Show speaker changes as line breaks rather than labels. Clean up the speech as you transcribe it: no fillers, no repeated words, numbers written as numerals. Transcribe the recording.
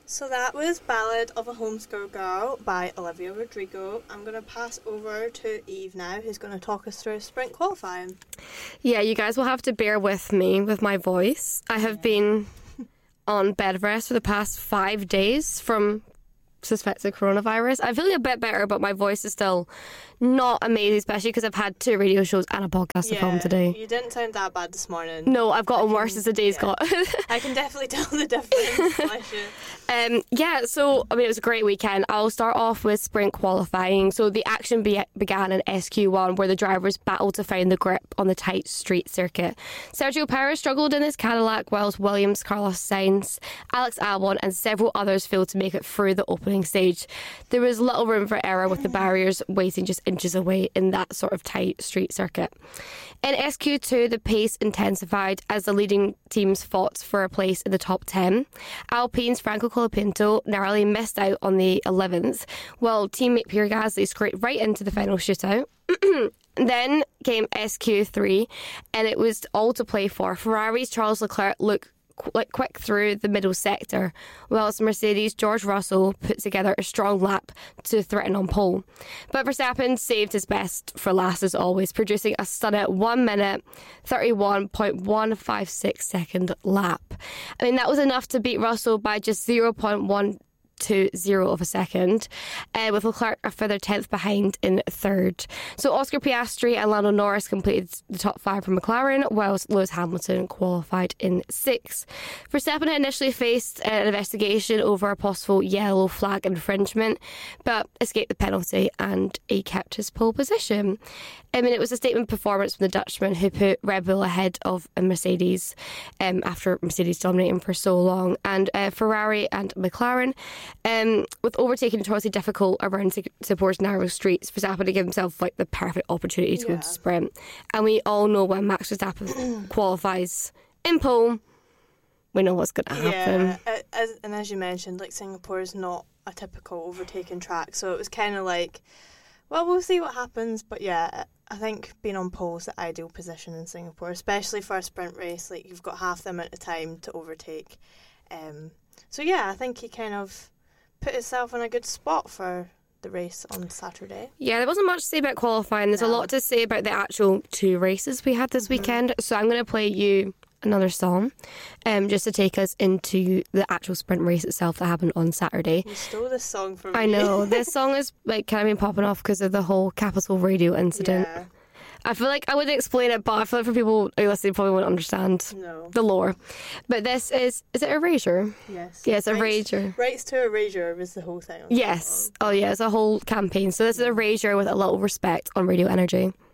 So that was Ballad of a Homeschool Girl by Olivia Rodrigo. I'm going to pass over to Eve now, who's going to talk us through sprint qualifying.
Yeah, you guys will have to bear with me with my voice. I have been on bed rest for the past 5 days from suspected coronavirus. I'm feeling a bit better, but my voice is still not amazing, especially because I've had 2 radio shows and a podcast to film today.
You didn't sound that bad this morning.
No, I've gotten worse as the days got.
I can definitely tell the difference. Bless you.
So it was a great weekend. I'll start off with sprint qualifying. So the action began in SQ1, where the drivers battled to find the grip on the tight street circuit. Sergio Perez struggled in his Cadillac, whilst Williams, Carlos Sainz, Alex Albon and several others failed to make it through the opening stage. There was little room for error, with the barriers waiting just inches away in that sort of tight street circuit. In SQ2, the pace intensified as the leading teams fought for a place in the top 10. Alpine's Franco Colapinto narrowly missed out on the 11th, while teammate Pierre Gasly scraped right into the final shootout. Then came SQ3, and it was all to play for. Ferrari's Charles Leclerc looked quick through the middle sector, whilst Mercedes' George Russell put together a strong lap to threaten on pole. But Verstappen saved his best for last as always, producing a stunning 1 minute 31.156 second lap. I mean, that was enough to beat Russell by just 0.120 of a second, with Leclerc a further 10th behind in third. So Oscar Piastri and Lando Norris completed the top 5 for McLaren, whilst Lewis Hamilton qualified in 6th. Verstappen had initially faced an investigation over a possible yellow flag infringement, but escaped the penalty and he kept his pole position. I mean, it was a statement performance from the Dutchman, who put Red Bull ahead of Mercedes after Mercedes dominating for so long. And Ferrari and McLaren, with overtaking notoriously difficult around Singapore's narrow streets, Verstappen to give himself the perfect opportunity to go to sprint. And we all know when Max Verstappen qualifies in pole, we know what's going to happen.
Yeah, as you mentioned, Singapore is not a typical overtaking track, so it was kind of well, we'll see what happens. But yeah, I think being on pole is the ideal position in Singapore, especially for a sprint race. You've got half the amount of time to overtake. So yeah, I think he kind of put himself in a good spot for the race on Saturday.
Yeah, there wasn't much to say about qualifying. There's a lot to say about the actual 2 races we had this weekend. So I'm going to play you another song just to take us into the actual sprint race itself that happened on Saturday.
You stole this song from me.
I know. This song is kind of been popping off because of the whole Capital Radio incident.
Yeah.
I feel like I wouldn't explain it, but I feel like for people who listen, probably won't understand the lore. But this is it Erasure?
Yes.
Yeah, it's Erasure.
Rights to Erasure was the whole thing.
Yes. Oh yeah, it's a whole campaign. So this is Erasure with A Little Respect on Radio Energy.